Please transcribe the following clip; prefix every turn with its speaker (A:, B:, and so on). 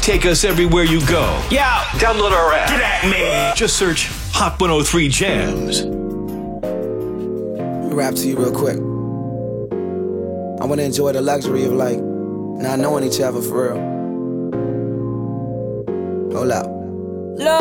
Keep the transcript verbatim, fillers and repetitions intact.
A: take us everywhere you go.
B: Yeah,
A: Download our app.
B: get at me.
A: Just search Hot one oh three Jams.
C: Let me rap to you real quick. I want to enjoy the luxury of like not knowing each other for real. Hold up.